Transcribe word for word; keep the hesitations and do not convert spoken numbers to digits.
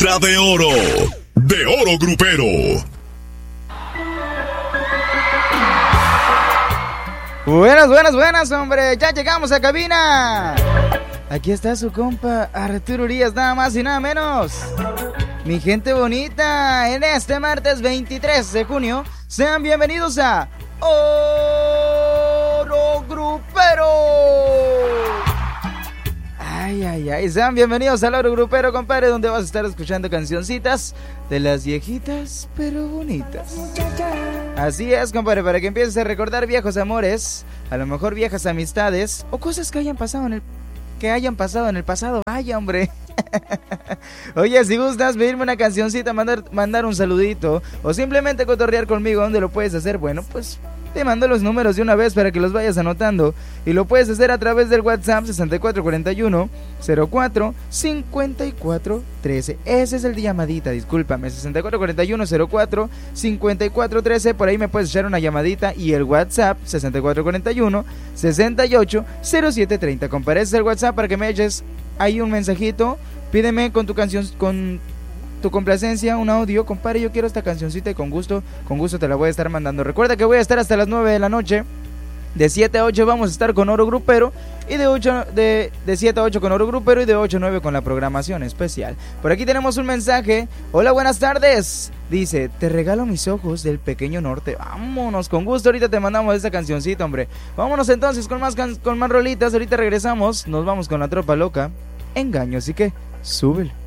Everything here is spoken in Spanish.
La de oro, de oro grupero. Buenas, buenas, buenas, hombre. Ya llegamos a cabina. Aquí está su compa Arturo Urias, nada más y nada menos. Mi gente bonita, en este martes veintitrés de junio, sean bienvenidos a Oro Grupero. Ay, ay, ay, sean bienvenidos al Oro Grupero, compadre, donde vas a estar escuchando cancioncitas de las viejitas, pero bonitas. Así es, compadre, para que empieces a recordar viejos amores, a lo mejor viejas amistades, o cosas que hayan pasado en el, que hayan pasado en el pasado. Vaya, hombre. Oye, si gustas pedirme una cancioncita, mandar, mandar un saludito, o simplemente cotorrear conmigo, ¿dónde lo puedes hacer? Bueno, pues te mando los números de una vez para que los vayas anotando. Y lo puedes hacer a través del WhatsApp sesenta y cuatro cuarenta y uno cero cuatro cincuenta y cuatro trece. Ese es el de llamadita, discúlpame, sesenta y cuatro cuarenta y uno cero cuatro cincuenta y cuatro trece. Por ahí me puedes echar una llamadita. Y el WhatsApp sesenta y cuatro cuarenta y uno sesenta y ocho cero siete treinta. Compareces el WhatsApp para que me eches ahí un mensajito. Pídeme con tu canción, con tu complacencia, un audio. Compadre, yo quiero esta cancioncita y con gusto, con gusto te la voy a estar mandando. Recuerda que voy a estar hasta las nueve de la noche. De siete a ocho vamos a estar con Oro Grupero. Y de, ocho, de, de siete a ocho con Oro Grupero. Y de ocho a nueve con la programación especial. Por aquí tenemos un mensaje. Hola, buenas tardes. Dice, te regalo mis ojos del pequeño norte. Vámonos, con gusto. Ahorita te mandamos esta cancioncita, hombre. Vámonos entonces con más, can- con más rolitas. Ahorita regresamos. Nos vamos con la tropa loca. Engaño, así que súbelo.